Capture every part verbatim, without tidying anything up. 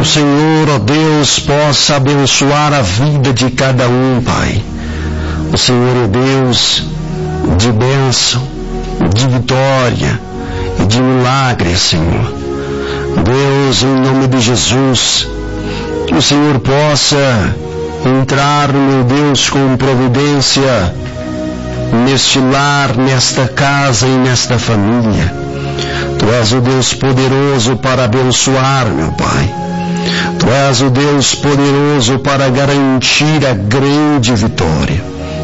o Senhor, ó Deus, possa abençoar a vida de cada um, Pai. O Senhor é Deus de bênção, de vitória e de milagre, Senhor. Deus, em nome de Jesus, que o Senhor possa entrar, meu Deus, com providência neste lar, nesta casa e nesta família. Tu és o Deus poderoso para abençoar, meu Pai. Tu és o Deus poderoso para garantir a grande vitória.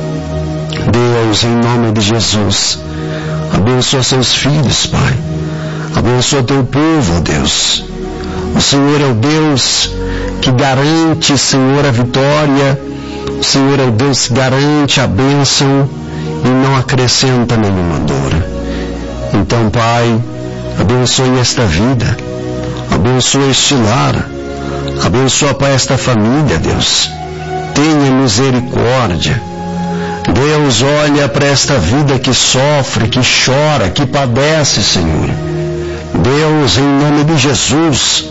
Deus, em nome de Jesus, abençoa seus filhos, Pai. Abençoa teu povo, Deus. O Senhor é o Deus que garante, Senhor, a vitória. O Senhor é o Deus que garante a bênção e não acrescenta nenhuma dor. Então, Pai, abençoe esta vida, abençoa este lar, abençoa, Pai, esta família, Deus. Tenha misericórdia. Deus, olha para esta vida que sofre, que chora, que padece, Senhor. Deus, em nome de Jesus,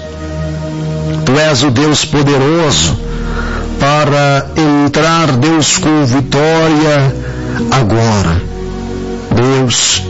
Tu és o Deus poderoso para entrar, Deus, com vitória agora. Deus,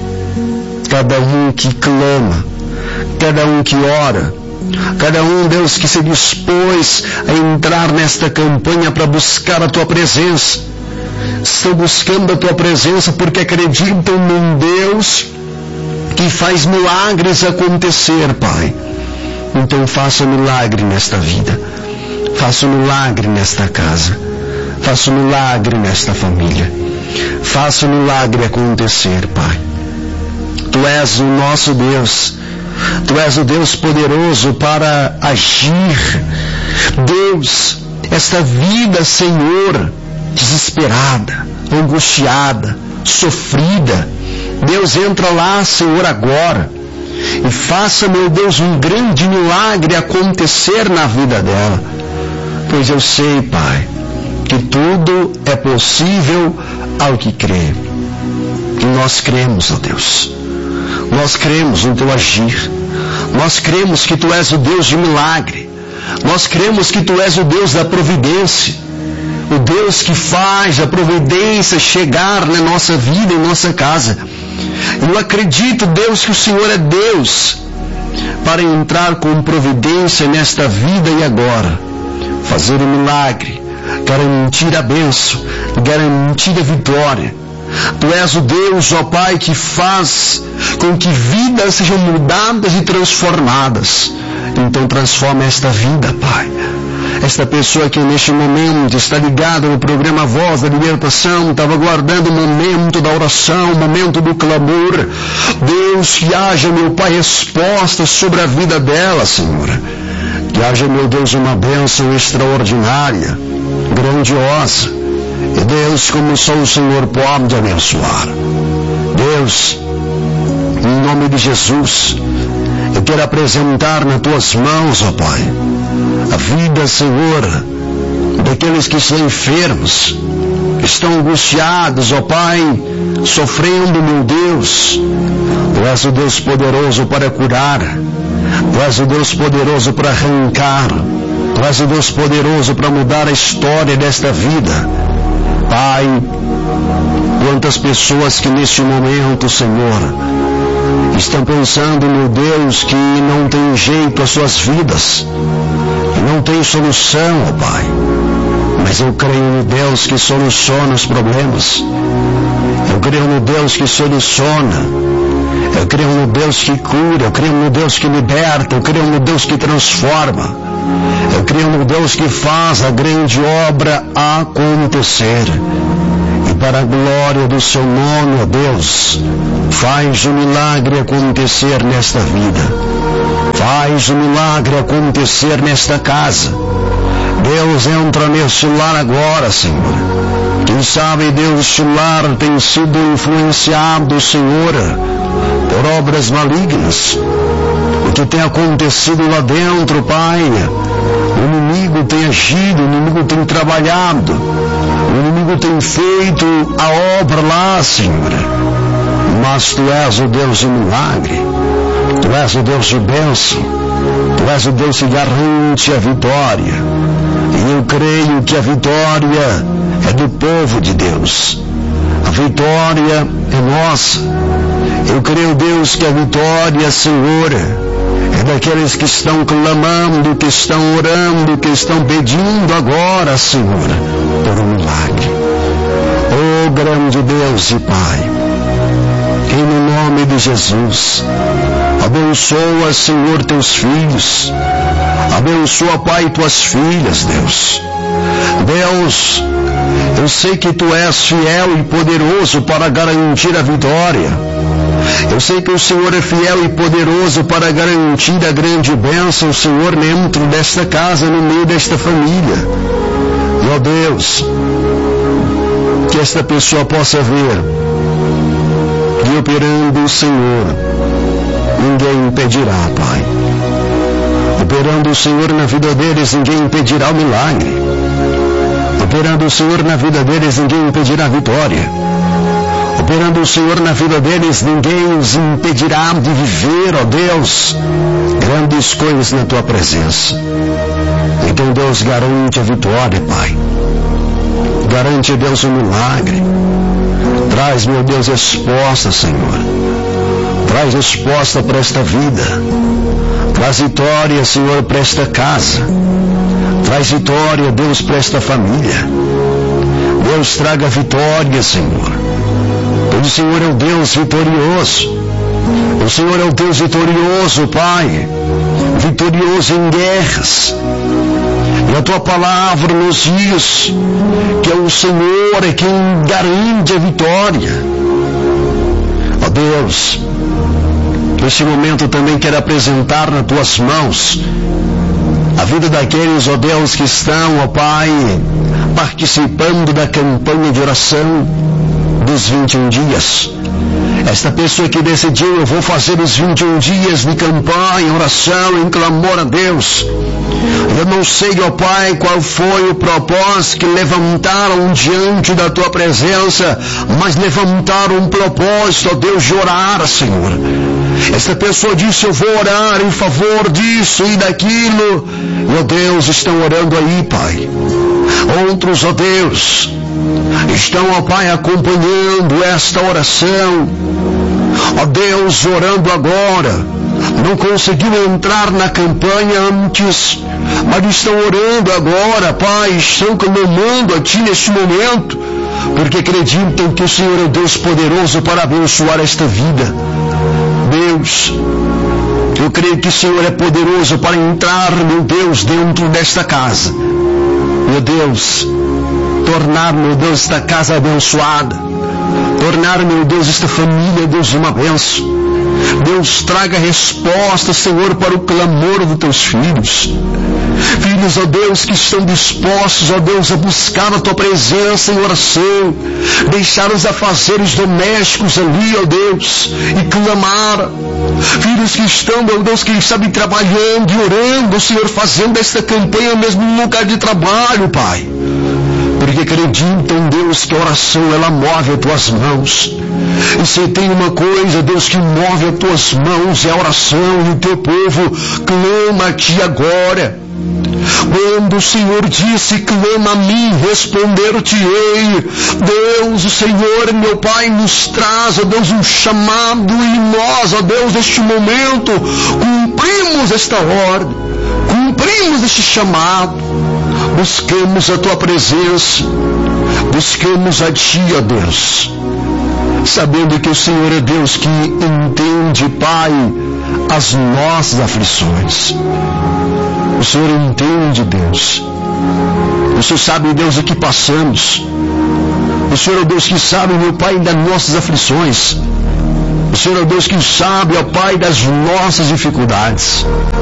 cada um que clama, cada um que ora, cada um, Deus, que se dispôs a entrar nesta campanha para buscar a Tua presença, estão buscando a Tua presença porque acreditam num Deus que faz milagres acontecer, Pai. Então faça um milagre nesta vida, faça um milagre nesta casa, faça um milagre nesta família, faça um milagre acontecer, Pai. Tu és o nosso Deus, Tu és o Deus poderoso para agir. Deus, esta vida, Senhor, desesperada, angustiada, sofrida, Deus, entra lá, Senhor, agora e faça, meu Deus, um grande milagre acontecer na vida dela, pois eu sei, Pai, que tudo é possível ao que crê. E nós cremos, ó Deus, nós cremos no Teu agir, nós cremos que Tu és o Deus de milagre, nós cremos que Tu és o Deus da providência, o Deus que faz a providência chegar na nossa vida, em nossa casa. Eu acredito, Deus, que o Senhor é Deus para entrar com providência nesta vida e agora, fazer um milagre, garantir a bênção, garantir a vitória. Tu és o Deus, ó Pai, que faz com que vidas sejam mudadas e transformadas. Então transforma esta vida, Pai. Esta pessoa que neste momento está ligada no programa Voz da Libertação, estava aguardando o momento da oração, o momento do clamor. Deus, que haja, meu Pai, resposta sobre a vida dela, Senhor. Que haja, meu Deus, uma bênção extraordinária, grandiosa. E Deus, como só o Senhor pode abençoar. Deus, em nome de Jesus, eu quero apresentar nas Tuas mãos, ó Pai, a vida, Senhor, daqueles que estão enfermos, que estão angustiados, ó Pai, sofrendo, meu Deus. Tu és o Deus poderoso para curar, Tu és o Deus poderoso para arrancar, Tu és o Deus poderoso para mudar a história desta vida. Pai, quantas pessoas que neste momento, Senhor, estão pensando, meu Deus, que não tem jeito as suas vidas, que não tem solução, ó Pai. Mas eu creio no Deus que soluciona os problemas. Eu creio no Deus que soluciona. Eu creio no Deus que cura. Eu creio no Deus que liberta. Eu creio no Deus que transforma. Eu creio no Deus que faz a grande obra acontecer. E para a glória do Seu nome, ó Deus, faz o milagre acontecer nesta vida. Faz o milagre acontecer nesta casa. Deus, entra neste lar agora, Senhor. Quem sabe, Deus, este lar tem sido influenciado, Senhor, por obras malignas. O que tem acontecido lá dentro, Pai, o inimigo tem agido, o inimigo tem trabalhado, o inimigo tem feito a obra lá, Senhor. Mas Tu és o Deus de milagre, Tu és o Deus de bênção, Tu Tu és o Deus que garante a vitória. E eu creio que a vitória é do povo de Deus. A vitória é nossa. Eu creio, Deus, que a vitória, Senhor, é daqueles que estão clamando, que estão orando, que estão pedindo agora, Senhor, por um milagre. Oh, grande Deus e Pai, em no nome de Jesus, abençoa, Senhor, teus filhos. Abençoa, Pai, tuas filhas, Deus. Deus, eu sei que Tu és fiel e poderoso para garantir a vitória. Eu sei que o Senhor é fiel e poderoso para garantir a grande bênção, Senhor, dentro desta casa, no meio desta família. E, ó Deus, que esta pessoa possa ver que operando o Senhor, ninguém impedirá, Pai. Operando o Senhor na vida deles, ninguém impedirá o milagre. Operando o Senhor na vida deles, ninguém impedirá a vitória. Operando o Senhor na vida deles, ninguém os impedirá de viver, ó Deus, grandes coisas na Tua presença. Então, Deus, garante a vitória, Pai. Garante, Deus, o milagre. Traz, meu Deus, resposta, Senhor. Traz resposta para esta vida. Traz vitória, Senhor, para esta casa. Traz vitória, Deus, para esta família. Deus, traga vitória, Senhor. Pois o Senhor é o Deus vitorioso. O Senhor é o Deus vitorioso, Pai. Vitorioso em guerras. E a Tua palavra nos diz que é o Senhor é quem garante a vitória. Ó Deus, neste momento também quero apresentar nas Tuas mãos a vida daqueles, ó Deus, que estão, ó Pai, participando da campanha de oração dos vinte e um dias. Esta pessoa que decidiu, eu vou fazer os vinte e um dias de campanha, oração, em clamor a Deus. Eu não sei, ó Pai, qual foi o propósito que levantaram diante da Tua presença, mas levantaram um propósito, ó Deus, de orar, Senhor. Esta pessoa disse, eu vou orar em favor disso e daquilo. E, ó Deus, estão orando aí, Pai. Outros, ó Deus, estão, ó Pai, acompanhando esta oração. Ó Deus, orando agora. Não conseguiram entrar na campanha antes, mas estão orando agora, Pai. Estão clamando a Ti neste momento, porque acreditam que o Senhor é o Deus poderoso para abençoar esta vida. Deus, eu creio que o Senhor é poderoso para entrar, meu Deus, dentro desta casa. Meu Deus, tornar, meu Deus, esta casa abençoada. Tornar, meu Deus, esta família, Deus, uma bênção. Deus, traga resposta, Senhor, para o clamor dos Teus filhos. Filhos, ó Deus, que estão dispostos, ó Deus, a buscar a Tua presença em oração. Deixar os afazeres domésticos ali, ó Deus, e clamar. Filhos que estão, meu Deus, quem sabe trabalhando e orando, Senhor, fazendo esta campanha mesmo no lugar de trabalho, Pai. Porque acreditam, Deus, que a oração, ela move as Tuas mãos. E se tem uma coisa, Deus, que move as Tuas mãos, é a oração, e o Teu povo clama a Ti agora. Quando o Senhor disse, clama a mim, responder-te-ei. Deus, o Senhor, meu Pai, nos traz, ó Deus, um chamado, e nós, ó Deus, neste momento, cumprimos esta ordem, cumprimos este chamado. Buscamos a Tua presença, buscamos a Ti, ó Deus, sabendo que o Senhor é Deus que entende, Pai, as nossas aflições. O Senhor entende, Deus. O Senhor sabe, Deus, o que passamos. O Senhor é o Deus que sabe, meu Pai, das nossas aflições. O Senhor é o Deus que sabe, ó Pai, das nossas dificuldades.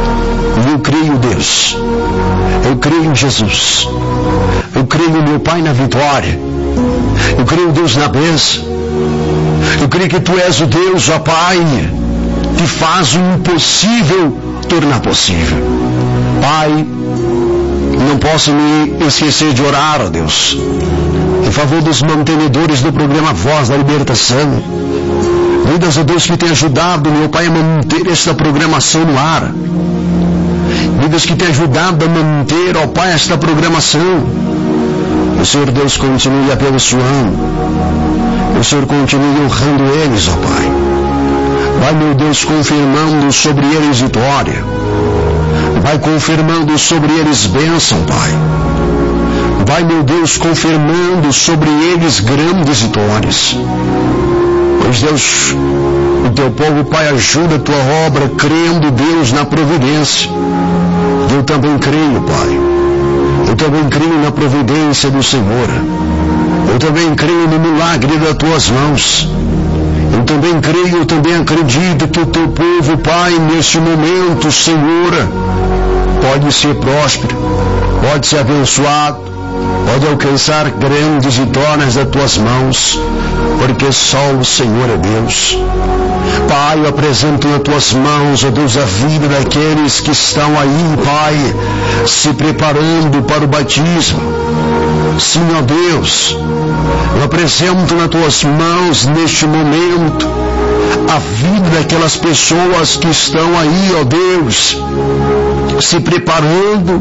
E eu creio, Deus. Eu creio em Jesus. Eu creio, meu Pai, na vitória. Eu creio, Deus, na bênção. Eu creio que Tu és o Deus, ó Pai, que faz o impossível tornar possível. Pai, não posso me esquecer de orar, ó Deus, em favor dos mantenedores do programa Voz da Libertação. Vidas, ó Deus, que tem ajudado, meu Pai, a manter esta programação no ar. Deus, que tem ajudado a manter, ó Pai, esta programação. O Senhor Deus continue abençoando. O Senhor continue honrando eles, ó Pai. Vai, meu Deus, confirmando sobre eles vitória. Vai confirmando sobre eles bênção, Pai. Vai, meu Deus, confirmando sobre eles grandes vitórias. Pois, Deus, o teu povo, Pai, ajuda a tua obra, crendo, Deus, na providência. Eu também creio, Pai. Eu também creio na providência do Senhor. Eu também creio no milagre das tuas mãos. Eu também creio, eu também acredito que o teu povo, Pai, neste momento, Senhor, pode ser próspero, pode ser abençoado, pode alcançar grandes vitórias das tuas mãos, porque só o Senhor é Deus. Pai, eu apresento nas tuas mãos, ó Deus, a vida daqueles que estão aí, Pai, se preparando para o batismo. Sim, ó Deus, eu apresento nas tuas mãos neste momento a vida daquelas pessoas que estão aí, ó Deus, se preparando,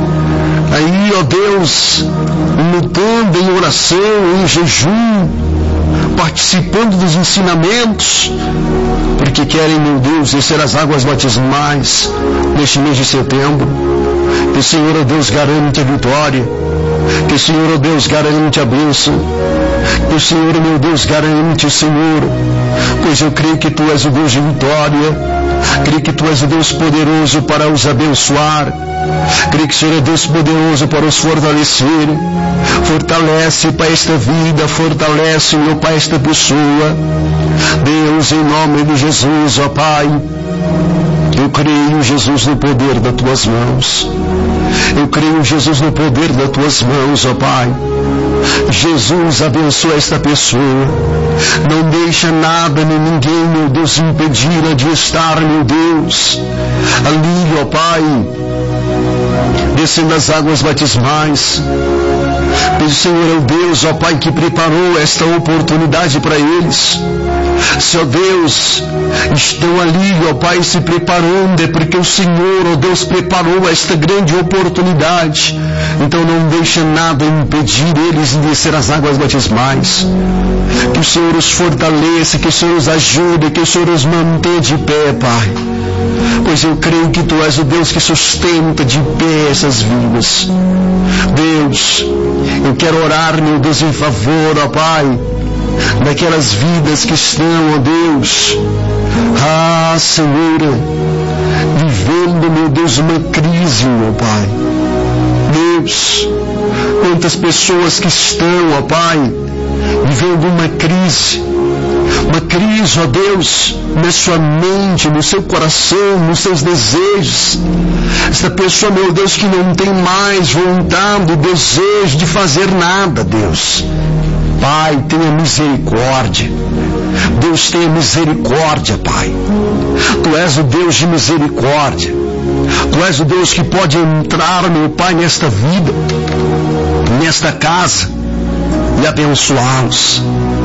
aí, ó Deus, lutando em oração, em jejum, participando dos ensinamentos, porque querem, meu Deus, descer as águas batismais neste mês de setembro. Que o Senhor, ó Deus, garante a vitória. Que o Senhor, ó Deus, garante a bênção. Que o Senhor, meu Deus, garante, Senhor, pois eu creio que Tu és o Deus de vitória. Creio que Tu és o Deus poderoso para os abençoar. Creio que o Senhor é Deus poderoso para os fortalecer. Fortalece, Pai, esta vida, fortalece, meu Pai, esta pessoa. Deus, em nome de Jesus, ó Pai, eu creio, Jesus, no poder das Tuas mãos. Eu creio, Jesus, no poder das Tuas mãos, ó Pai. Jesus, abençoa esta pessoa. Não deixa nada nem ninguém, meu Deus, impedir de estar, meu Deus, ali, ó Pai, descendo as águas batismais. Pois o Senhor é o Deus, ó Pai, que preparou esta oportunidade para eles. Se, ó Deus, estão ali, ó Pai, se preparando, é porque o Senhor, ó Deus, preparou esta grande oportunidade. Então não deixa nada impedir eles de descer as águas batismais. Que o Senhor os fortaleça, que o Senhor os ajude, que o Senhor os mantenha de pé, Pai. Pois eu creio que Tu és o Deus que sustenta de pé essas vidas. Deus, eu quero orar, meu Deus, em favor, ó Pai, daquelas vidas que estão, ó Deus, ah, Senhor, vivendo, meu Deus, uma crise, meu Pai. Deus, quantas pessoas que estão, ó Pai, vivendo uma crise, uma crise, ó Deus, na sua mente, no seu coração, nos seus desejos. Esta pessoa, meu Deus, que não tem mais vontade, desejo de fazer nada, Deus. Pai, tenha misericórdia. Deus, tenha misericórdia, Pai. Tu és o Deus de misericórdia. Tu és o Deus que pode entrar, meu Pai, nesta vida, nesta casa, e abençoá-los.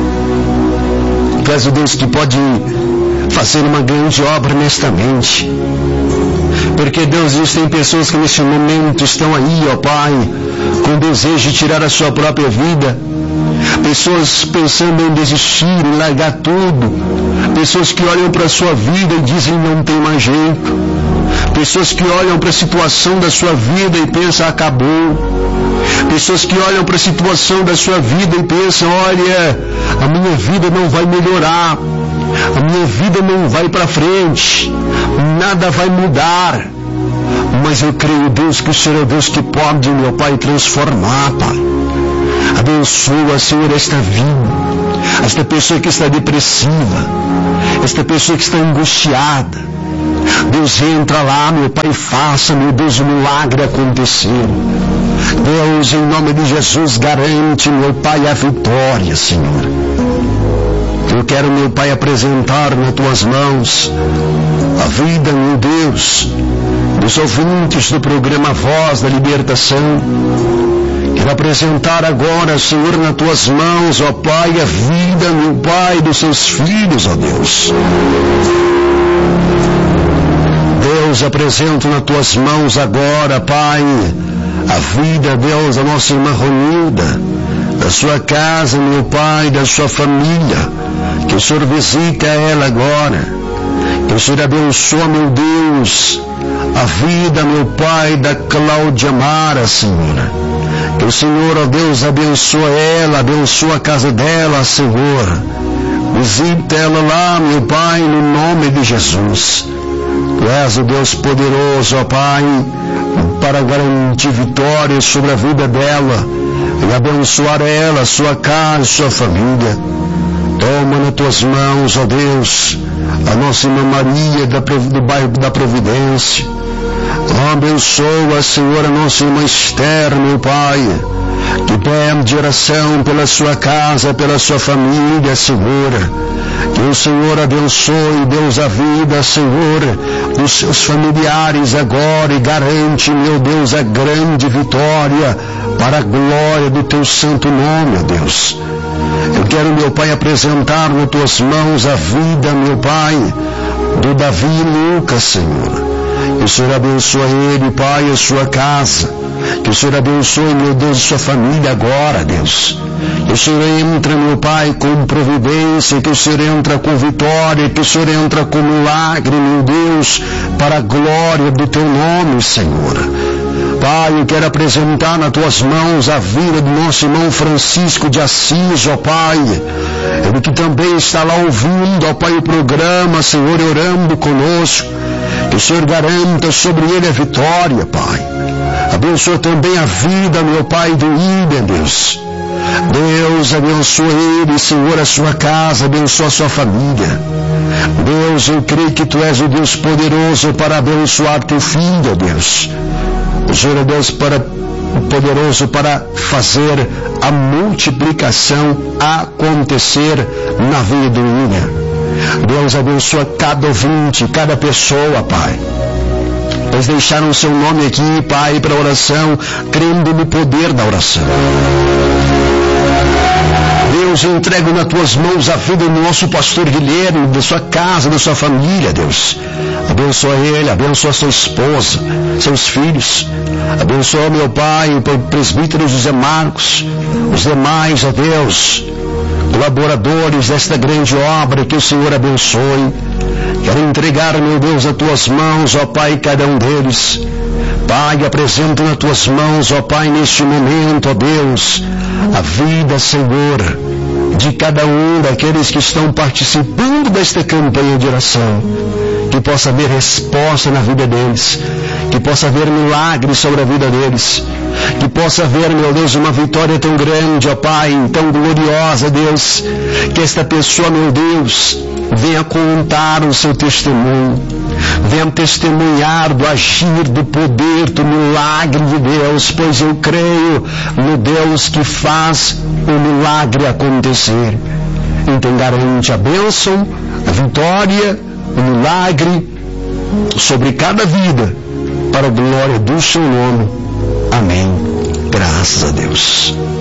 Tu és o Deus que pode fazer uma grande obra nesta mente. Porque, Deus, existem pessoas que neste momento estão aí, ó Pai, com desejo de tirar a sua própria vida. Pessoas pensando em desistir, em largar tudo. Pessoas que olham para a sua vida e dizem não tem mais jeito. Pessoas que olham para a situação da sua vida e pensam acabou. Pessoas que olham para a situação da sua vida e pensam, olha, a minha vida não vai melhorar. A minha vida não vai para frente. Nada vai mudar. Mas eu creio, Deus, que o Senhor é Deus que pode, meu Pai, transformar, Pai. Abençoa, Senhor, esta vida, esta pessoa que está depressiva, esta pessoa que está angustiada. Deus, entra lá, meu Pai, e faça, meu Deus, o milagre acontecer. Deus, em nome de Jesus, garante, meu Pai, a vitória, Senhor. Eu quero, meu Pai, apresentar nas Tuas mãos a vida, meu Deus, dos ouvintes do programa Voz da Libertação. Quero apresentar agora, Senhor, nas Tuas mãos, ó Pai, a vida, meu Pai, dos Seus filhos, ó Deus. Deus, apresento nas tuas mãos agora, Pai, a vida, Deus, da nossa irmã Ronilda, da sua casa, meu Pai, da sua família. Que o Senhor visite ela agora. Que o Senhor abençoe, meu Deus, a vida, meu Pai, da Cláudia Mara, Senhor. Que o Senhor, ó Deus, abençoe ela, abençoe a casa dela, Senhor. Visita ela lá, meu Pai, no nome de Jesus. Tu és o Deus poderoso, ó Pai, para garantir vitória sobre a vida dela e abençoar ela, sua casa, sua família. Toma nas tuas mãos, ó Deus, a nossa irmã Maria do bairro da Providência. Abençoa, Senhor, a nossa irmã Esther, meu Pai, que pede oração pela sua casa, pela sua família, Senhor. Que o Senhor abençoe, Deus, a vida, Senhor, dos seus familiares agora e garante, meu Deus, a grande vitória para a glória do teu santo nome, ó Deus. Eu quero, meu Pai, apresentar nas tuas mãos a vida, meu Pai, do Davi e Lucas, Senhor. Que o Senhor abençoe ele, Pai, a sua casa. Que o Senhor abençoe, meu Deus, a sua família agora, Deus. Que o Senhor entra, meu Pai, com providência, que o Senhor entra com vitória, que o Senhor entra com milagre, meu Deus, para a glória do teu nome, Senhor. Pai, eu quero apresentar nas tuas mãos a vida do nosso irmão Francisco de Assis, ó Pai. Ele que também está lá ouvindo, ó Pai, o programa, Senhor, orando conosco. Que o Senhor garanta sobre ele a vitória, Pai. Abençoa também a vida, meu Pai, do Ida, Deus. Deus, abençoa ele, Senhor, a sua casa, abençoa a sua família. Deus, eu creio que Tu és o Deus poderoso para abençoar Teu filho, Deus. O Senhor é Deus para, poderoso para fazer a multiplicação acontecer na vida do Ida. Deus, abençoa cada ouvinte, cada pessoa, Pai. Eles deixaram o Seu nome aqui, Pai, para oração, crendo no poder da oração. Deus, eu entrego nas Tuas mãos a vida do nosso pastor Guilherme, da sua casa, da sua família, Deus. Abençoa ele, abençoa sua esposa, seus filhos. Abençoa, meu Pai, o presbítero José Marcos, os demais, ó Deus, colaboradores desta grande obra, que o Senhor abençoe. Quero entregar, meu Deus, a Tuas mãos, ó Pai, cada um deles. Pai, apresento nas Tuas mãos, ó Pai, neste momento, ó Deus, a vida, Senhor, de cada um daqueles que estão participando desta campanha de oração. Que possa haver resposta na vida deles, que possa haver milagres sobre a vida deles, que possa haver, meu Deus, uma vitória tão grande, ó Pai, tão gloriosa, Deus, que esta pessoa, meu Deus, venha contar o seu testemunho, venha testemunhar do agir, do poder, do milagre de Deus, pois eu creio no Deus que faz o milagre acontecer. Então garante a bênção, a vitória, o milagre sobre cada vida, para a glória do Seu nome. Amém. Graças a Deus.